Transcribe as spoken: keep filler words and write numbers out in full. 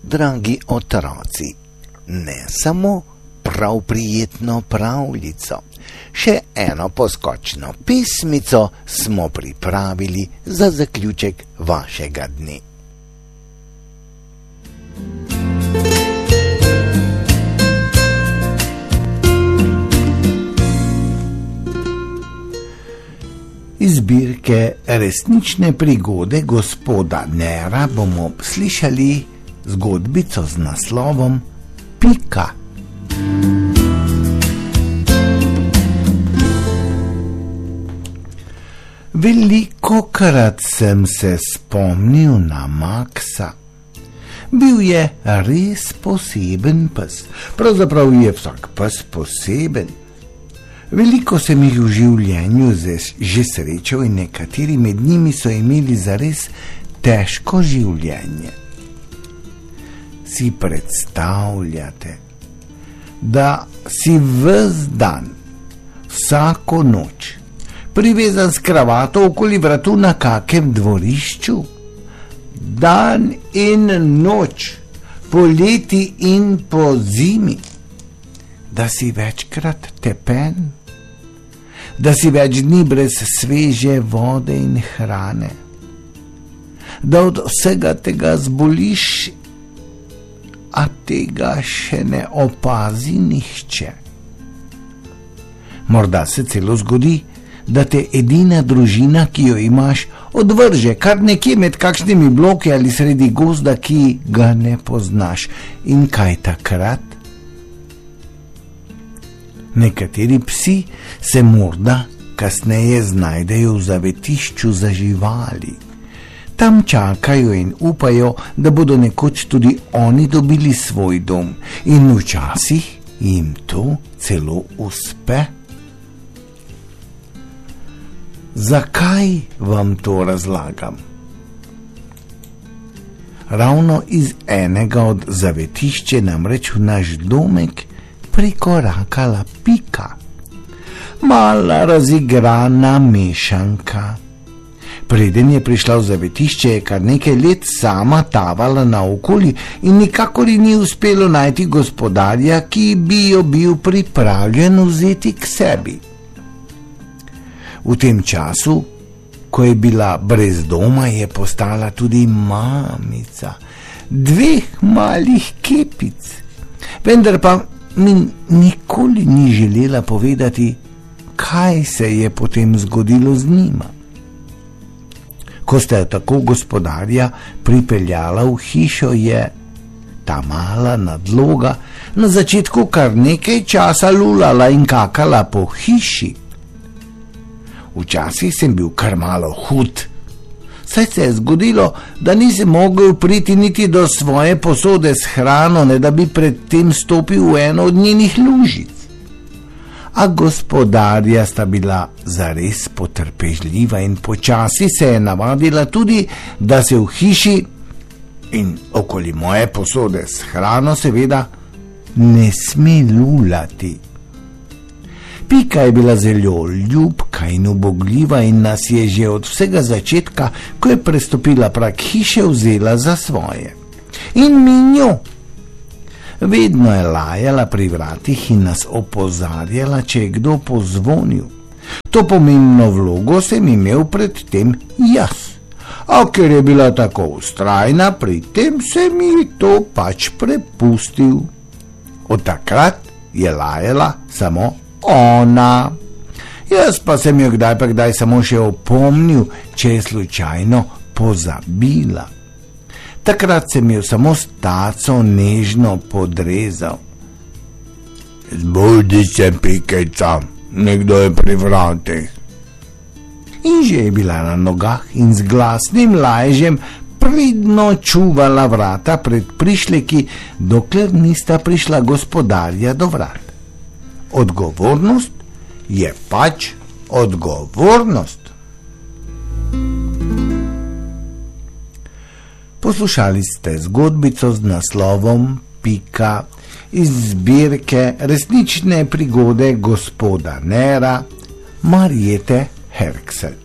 Dragi otroci, ne samo prav prijetno pravljico, še eno poskočno pesmico smo pripravili za zaključek vašega dne. Iz zbirke Resnične prigode gospoda Nera bomo slišali zgodbico z naslovom Pika. Velikokrat sem se spomnil na Maksa. Bil je res poseben pes, pravzaprav je vsak pes poseben. Veliko sem jih v življenju že srečal in nekateri med njimi so imeli zares težko življenje. Si predstavljate, da si ves dan, vsako noč, privezan s kravato okoli vratu na kakem dvorišču? Dan in noč, poleti in po zimi. Da si večkrat tepen, da si več dni brez sveže vode in hrane, da od vsega tega zboliš, a tega še ne opazi nihče. Morda se celo zgodi, da te edina družina, ki jo imaš, odvrže kar nekje med kakšnimi bloki ali sredi gozda, ki ga ne poznaš. In kaj takrat? Nekateri psi se morda kasneje znajdejo v zavetišču za živali. Tam čakajo in upajo, da bodo nekoč tudi oni dobili svoj dom, in včasih jim to celo uspe. Zakaj vam to razlagam? Ravno iz enega od zavetišč je namreč v naš domek prikorakala Pika, mala razigrana mešanka. Preden je prišla v zavetišče, je kar nekaj let sama tavala naokoli in nikakor ji ni uspelo najti gospodarja, ki bi jo bil pripravljen vzeti k sebi. V tem času, ko je bila brez doma, je postala tudi mamica dveh malih kepic, vendar pa mi nikoli ni želela povedati, kaj se je potem zgodilo z njima. Ko sta jo tako gospodarja pripeljala v hišo, je ta mala nadloga na začetku kar nekaj časa lulala in kakala po hiši. Včasih sem bil kar malo hud, saj se je zgodilo, da nisem mogel priti niti do svoje posode s hrano, ne da bi predtem stopil v eno od njenih lužic. A gospodarja sta bila zares potrpežljiva in počasi se je navadila tudi, da se v hiši in okoli moje posode s hrano seveda ne sme lulati. Pika je bila zelo ljubka in ubogljiva in nas je že od vsega začetka, ko je prestopila prag hiše, vzela za svoje. In mi njo. Vedno je lajala pri vratih in nas opozarjala, če je kdo pozvonil. To pomembno vlogo sem imel predtem jaz. A ker je bila tako vztrajna, pri tem sem ji to pač prepustil. Od takrat je lajala samo ona. Jaz pa sem jo kdaj pa kdaj samo še opomnil, če je slučajno pozabila. Takrat sem jo samo s taco nežno podrezal. Zbudi se, Pikejca, nekdo je pri vratih. In že je bila na nogah in z glasnim lajžem pridno čuvala vrata pred prišleki, dokler nista prišla gospodarja do vrat. Odgovornost je pač odgovornost. Poslušali ste zgodbico z naslovom Pika iz zbirke Resnične prigode gospoda Nera Marjete Herksel.